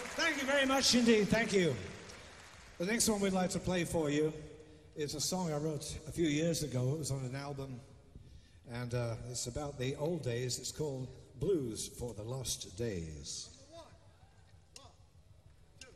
Thank you very much indeed. Thank you. The next one we'd like to play for you is a song I wrote a few years ago. It was on an album, and it's about the old days. It's called Blues for the Lost Days.